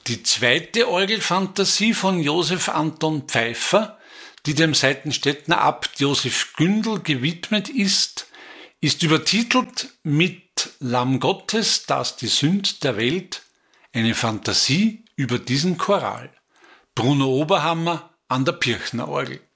Die zweite Orgelfantasie von Josef Anton Pfeiffer, die dem Seitenstädter Abt Josef Gündel gewidmet ist übertitelt mit Lamm Gottes, das die Sünd der Welt, eine Fantasie über diesen Choral. Bruno Oberhammer an der Pirchner Orgel.